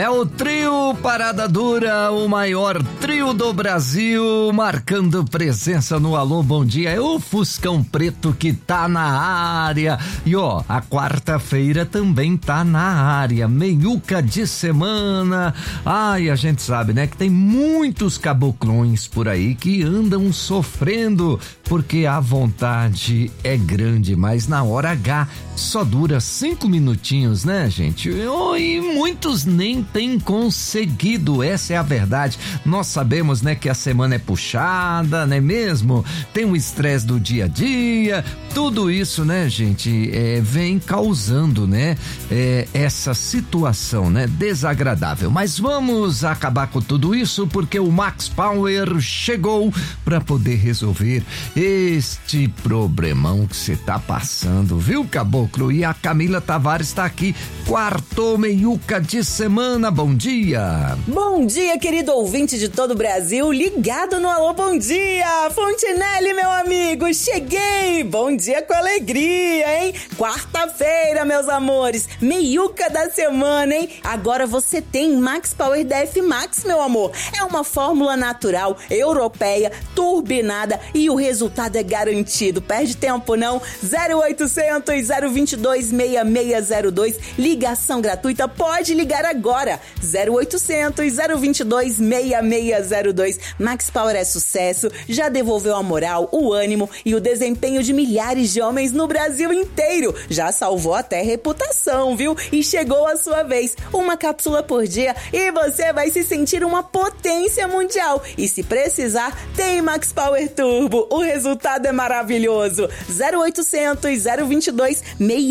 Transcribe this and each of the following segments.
É o trio Parada Dura, o maior trio do Brasil, marcando presença no Alô Bom Dia. É o Fuscão Preto que tá na área. E ó, a quarta-feira também tá na área. Meiuca de semana. Ai, a gente sabe, né, que tem muitos caboclões por aí que andam sofrendo, porque a vontade é grande, mas na hora H só dura 5 minutinhos, né, gente? E muitos nem têm conseguido, essa é a verdade. Nós sabemos, né, que a semana é puxada, não é mesmo? Tem o estresse do dia a dia, tudo isso, né, gente, vem causando, né, essa situação, né, desagradável. Mas vamos acabar com tudo isso, porque o Max Power chegou para poder resolver este problemão que você tá passando, viu, caboclo? E a Camila Tavares tá aqui, quarto meiuca de semana. Bom dia! Bom dia, querido ouvinte de todo o Brasil, ligado no Alô Bom Dia! Fontinelli, meu amigo, cheguei! Bom dia com alegria, hein? Quarta-feira, meus amores, meiuca da semana, hein? Agora você tem Max Power DF Max, meu amor. É uma fórmula natural, europeia, turbinada e o resultado é garantido. Perde tempo não, 0800 022 6602, ligação gratuita, pode ligar agora, 0800 022 6602. Max Power é sucesso, já devolveu a moral, o ânimo e o desempenho de milhares de homens no Brasil inteiro, já salvou até reputação, viu? E chegou a sua vez, uma cápsula por dia e você vai se sentir uma potência mundial, e se precisar, tem Max Power Turbo, o resultado é maravilhoso, 0800 022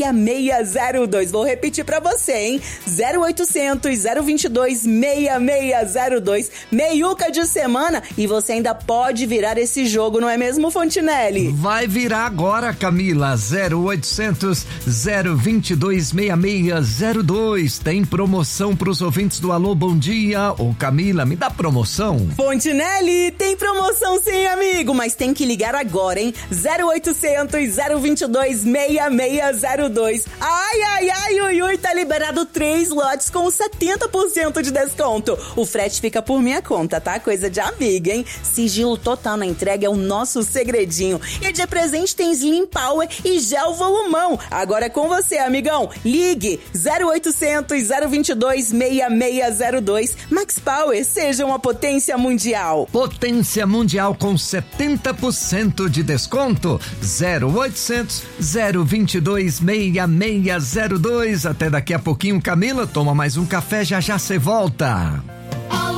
6602, vou repetir pra você, hein? 0800 022 6602, meiuca de semana, e você ainda pode virar esse jogo, não é mesmo, Fontinelli? Vai virar agora, Camila, 0800 022 6602, tem promoção pros ouvintes do Alô Bom Dia. Ô Camila, me dá promoção? Fontinelli, tem promoção sim, amigo, mas tem que ligar agora, hein? 0800 022 6602. Ai, ui, tá liberado 3 lotes com 70% de desconto. O frete fica por minha conta, tá? Coisa de amiga, hein? Sigilo total na entrega é o nosso segredinho. E de presente tem Slim Power e Gel Volumão. Agora é com você, amigão. Ligue 0800 022 6602. Max Power, seja uma potência mundial. Potência mundial com 70% de desconto. 0800 022 6602. Até daqui a pouquinho, Camila, toma mais um café, já já você volta.